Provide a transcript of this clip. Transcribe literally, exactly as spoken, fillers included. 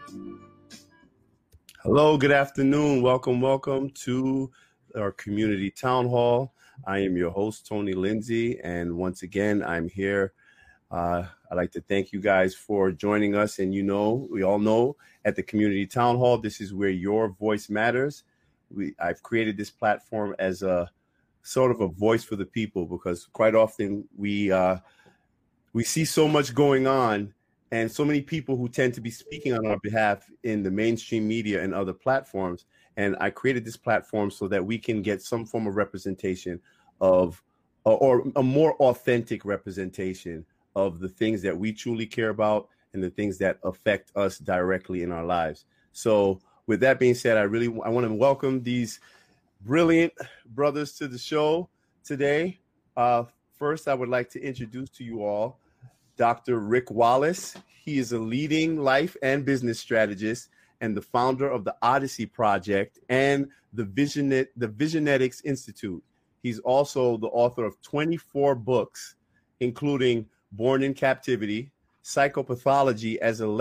Hello, good afternoon. Welcome, welcome to our community town hall. I am your host, Tony Lindsay, and once again, I'm here. Uh, I'd like to thank you guys for joining us. And you know, we all know at the community town hall, this is where your voice matters. We, I've created this platform as a sort of a voice for the people because quite often we uh, we see so much going on and so many people who tend to be speaking on our behalf in the mainstream media and other platforms. And I created this platform so that we can get some form of representation of, or a more authentic representation of the things that we truly care about and the things that affect us directly in our lives. So with that being said, I really, I want to welcome these brilliant brothers to the show today. Uh, first, I would like to introduce to you all Doctor Rick Wallace. He is a leading life and business strategist and the founder of the Odyssey Project and the Visionet, the Visionetics Institute. He's also the author of twenty-four books, including Born in Captivity, Psychopathology as a